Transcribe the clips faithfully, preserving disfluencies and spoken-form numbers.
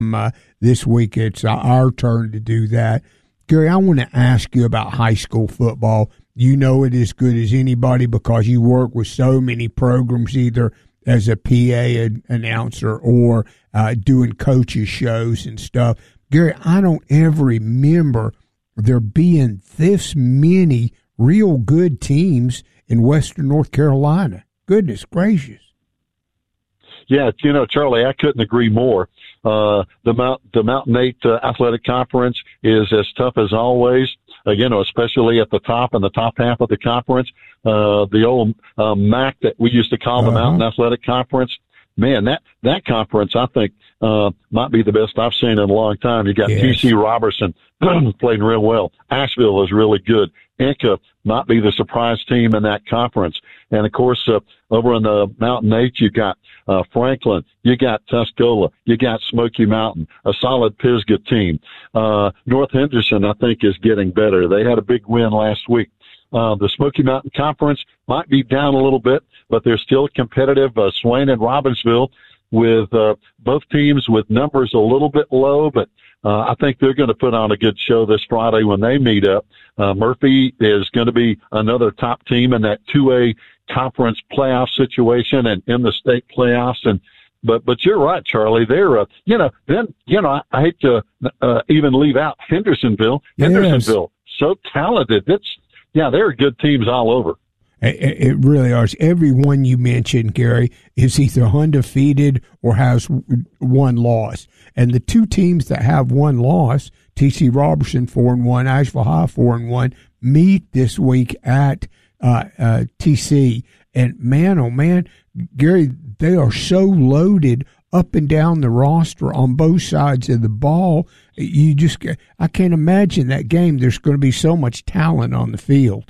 Uh, this week it's our turn to do that. Gary, I want to ask you about high school football. You know it as good as anybody because you work with so many programs, either as a P A announcer or uh, doing coaches shows and stuff. Gary, I don't ever remember there being this many real good teams in Western North Carolina. Goodness gracious. Yeah, you know, Charlie, I couldn't agree more. Uh, the Mount, the Mountain Eight uh, Athletic Conference is as tough as always. Uh, you know, especially at the top and the top half of the conference. Uh, the old uh, M A C that we used to call the uh-huh. Mountain Athletic Conference. Man, that that conference I think uh, might be the best I've seen in a long time. You got yes. T C Robertson playing real well. Asheville is really good. Inca might be the surprise team in that conference. And, of course, uh, over in the Mountain Eight, you got uh, Franklin, you got Tuscola, you got Smoky Mountain, a solid Pisgah team. Uh, North Henderson, I think, is getting better. They had a big win last week. Uh, the Smoky Mountain Conference might be down a little bit, but they're still competitive. Uh, Swain and Robbinsville with uh, both teams with numbers a little bit low, but uh, I think they're going to put on a good show this Friday when they meet up. Uh, Murphy is going to be another top team in that two A conference playoff situation and in the state playoffs. And but but you're right, Charlie. They're uh, you know then you know I, I hate to uh, even leave out Hendersonville. Yes. Hendersonville, so talented. It's yeah, there are good teams all over. It really is. Every one you mentioned, Gary, is either undefeated or has one loss. And the two teams that have one loss, T C Robertson four and one, Asheville High four and one, meet this week at uh, uh, T C. And man, oh man, Gary, they are so loaded up and down the roster on both sides of the ball. You just, I can't imagine that game. There's going to be so much talent on the field.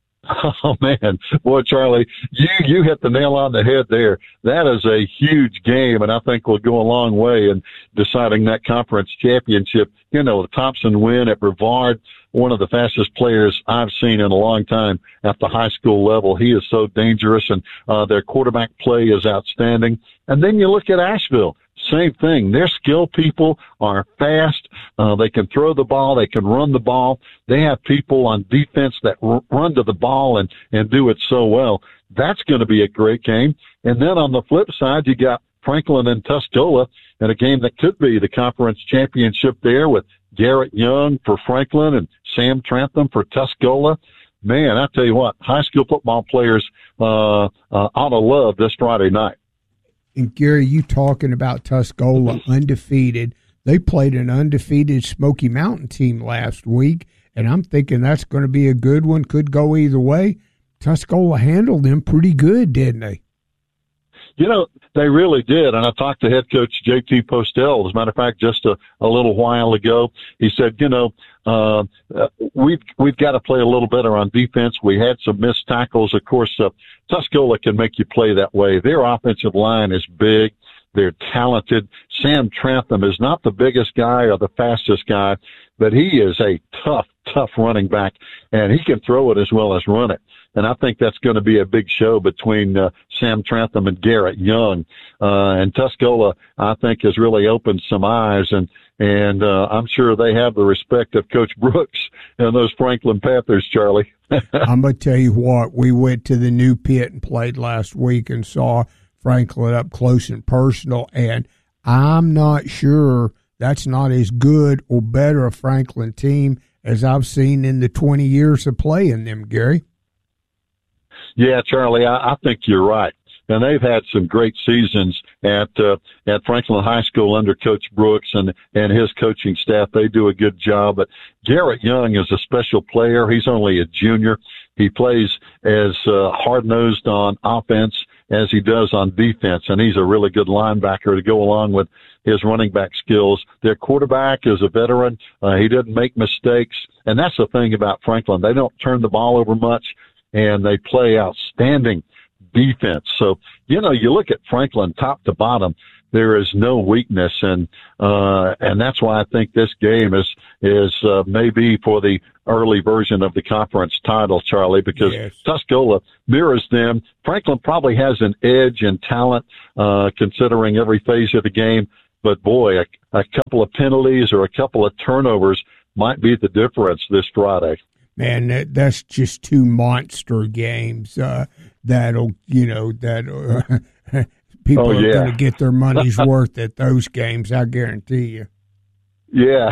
Oh, man. Boy, Charlie, you, you hit the nail on the head there. That is a huge game, and I think will go a long way in deciding that conference championship. You know, the Thompson win at Brevard, one of the fastest players I've seen in a long time at the high school level. He is so dangerous, and uh, their quarterback play is outstanding. And then you look at Asheville. Same thing. Their skill people are fast. Uh, they can throw the ball. They can run the ball. They have people on defense that r- run to the ball and, and do it so well. That's going to be a great game. And then on the flip side, you got Franklin and Tuscola in a game that could be the conference championship there with Garrett Young for Franklin and Sam Trantham for Tuscola. Man, I tell you what, high school football players uh, uh, ought to love this Friday night. And, Gary, you talking about Tuscola undefeated. They played an undefeated Smoky Mountain team last week, and I'm thinking that's going to be a good one. Could go either way. Tuscola handled them pretty good, didn't they? You know, they really did. And I talked to head coach J T Postel, as a matter of fact, just a, a little while ago. He said, you know, uh, uh, we've, we've got to play a little better on defense. We had some missed tackles. Of course, uh, Tuscola can make you play that way. Their offensive line is big. They're talented. Sam Trantham is not the biggest guy or the fastest guy, but he is a tough, tough running back, and he can throw it as well as run it. And I think that's going to be a big show between uh, Sam Trantham and Garrett Young. Uh, and Tuscola, I think, has really opened some eyes, and and uh, I'm sure they have the respect of Coach Brooks and those Franklin Panthers, Charlie. I'm going to tell you what, we went to the new pit and played last week and saw Franklin up close and personal, and I'm not sure that's not as good or better a Franklin team as I've seen in the twenty years of playing them, Gary. Yeah, Charlie, I, I think you're right. And they've had some great seasons at uh, at Franklin High School under Coach Brooks and, and his coaching staff. They do a good job. But Garrett Young is a special player. He's only a junior. He plays as uh, hard-nosed on offense as he does on defense, and he's a really good linebacker to go along with his running back skills. Their quarterback is a veteran. Uh, he doesn't make mistakes, and that's the thing about Franklin. They don't turn the ball over much, and they play outstanding defense. So, you know, you look at Franklin top to bottom, there is no weakness, and uh, and that's why I think this game is is uh, maybe for the early version of the conference title, Charlie, because yes. Tuscola mirrors them. Franklin probably has an edge in talent, uh, considering every phase of the game. but boy, a, a couple of penalties or a couple of turnovers might be the difference this Friday. Man, that, that's just two monster games. Uh, that'll, you know, that uh, people oh, are yeah. going to get their money's worth at those games. I guarantee you. Yeah.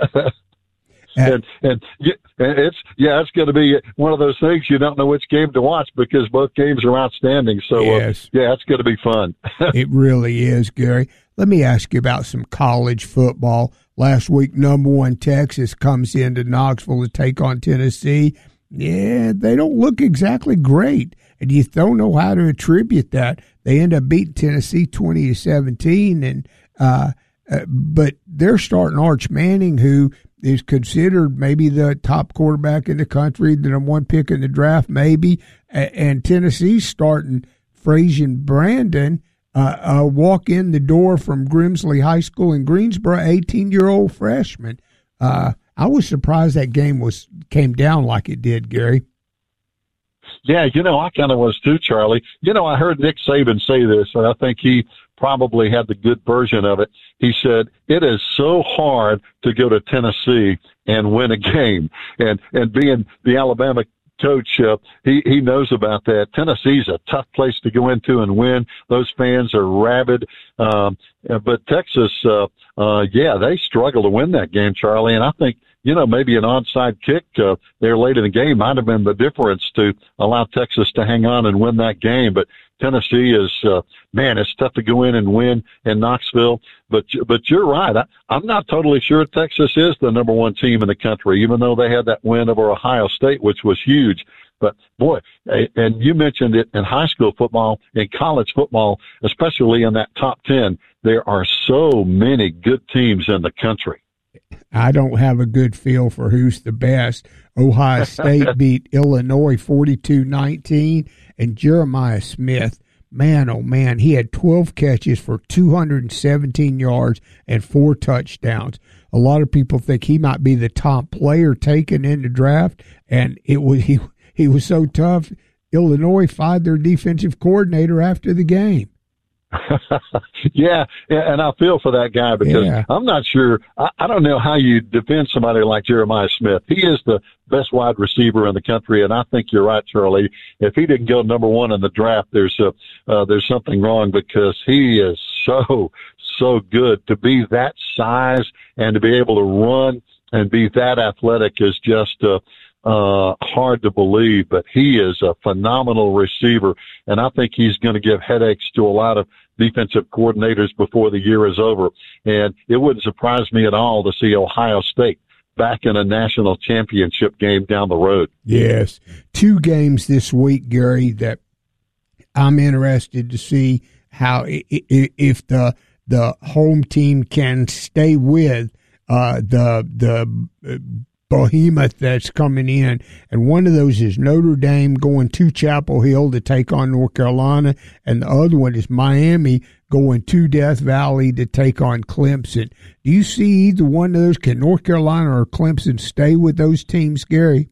and, and it's, yeah, it's going to be one of those things you don't know which game to watch because both games are outstanding. So, yes. uh, yeah, it's going to be fun. It really is, Gary. Let me ask you about some college football. Last week, number one Texas comes into Knoxville to take on Tennessee. Yeah, they don't look exactly great, and you don't know how to attribute that. They end up beating Tennessee twenty to seventeen, and uh, uh, but they're starting Arch Manning, who is considered maybe the top quarterback in the country, the number one pick in the draft, maybe, and Tennessee's starting Frazier Brandon. Uh, uh, walk in the door from Grimsley High School in Greensboro, eighteen-year-old freshman. Uh, I was surprised that game was came down like it did, Gary. Yeah, you know, I kind of was too, Charlie. You know, I heard Nick Saban say this, and I think he probably had the good version of it. He said, it is so hard to go to Tennessee and win a game. And, and being the Alabama coach, uh, he, he knows about that. Tennessee's a tough place to go into and win. Those fans are rabid. Um, but Texas, uh, uh, yeah, they struggle to win that game, Charlie. And I think, you know, maybe an onside kick uh, there late in the game might have been the difference to allow Texas to hang on and win that game. But Tennessee is, uh, man, it's tough to go in and win in Knoxville. But but you're right. I, I'm not totally sure Texas is the number one team in the country, even though they had that win over Ohio State, which was huge. But, boy, and you mentioned it in high school football, in college football, especially in that top ten, there are so many good teams in the country. I don't have a good feel for who's the best. Ohio State beat Illinois forty-two nineteen, and Jeremiah Smith, man, oh, man, he had twelve catches for two hundred seventeen yards and four touchdowns. A lot of people think he might be the top player taken in the draft, and it was he, he was so tough, Illinois fired their defensive coordinator after the game. Yeah, and I feel for that guy because yeah. I'm not sure. I, I don't know how you defend somebody like Jeremiah Smith. He is the best wide receiver in the country, and I think you're right, Charlie. If he didn't go number one in the draft, there's a, uh, there's something wrong because he is so so good. To be that size and to be able to run and be that athletic is just uh, uh, hard to believe, but he is a phenomenal receiver, and I think he's going to give headaches to a lot of defensive coordinators before the year is over. And it wouldn't surprise me at all to see Ohio State back in a national championship game down the road. Yes. Two games this week, Gary, that I'm interested to see how if the the home team can stay with uh, the the behemoth that's coming in, and one of those is Notre Dame going to Chapel Hill to take on North Carolina, and the other one is Miami going to Death Valley to take on Clemson. Do you see either one of those? Can North Carolina or Clemson stay with those teams, Gary?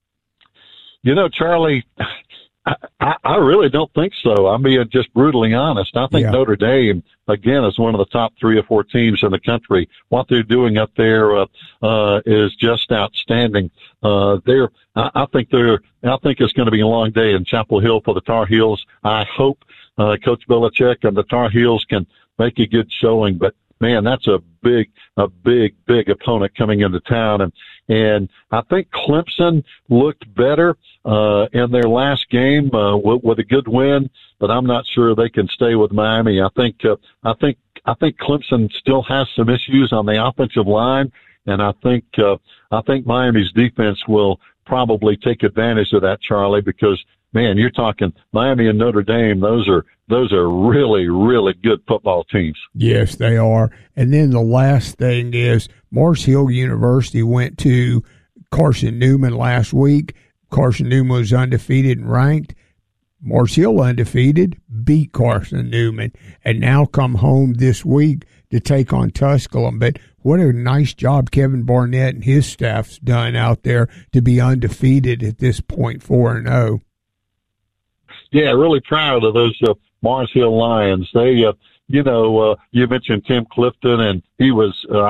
You know, Charlie, I, I really don't think so. I'm being just brutally honest. I think yeah. Notre Dame, again, is one of the top three or four teams in the country. What they're doing up there uh, uh, is just outstanding. Uh, they're, I, I think they're, I think it's going to be a long day in Chapel Hill for the Tar Heels. I hope uh, Coach Belichick and the Tar Heels can make a good showing, but man, that's a big, a big, big opponent coming into town. And, and I think Clemson looked better, uh, in their last game, uh, with, with a good win, but I'm not sure they can stay with Miami. I think, uh, I think, I think Clemson still has some issues on the offensive line. And I think, uh, I think Miami's defense will probably take advantage of that, Charlie, because man, you're talking Miami and Notre Dame. Those are, those are really, really good football teams. Yes, they are. And then the last thing is Mars Hill University went to Carson Newman last week. Carson Newman was undefeated and ranked. Mars Hill undefeated, beat Carson Newman, and now come home this week to take on Tusculum. But what a nice job Kevin Barnett and his staff's done out there to be undefeated at this point, four and oh. Yeah, really proud of those uh, Mars Hill Lions. They, uh, you know, uh, you mentioned Tim Clifton, and he was, uh,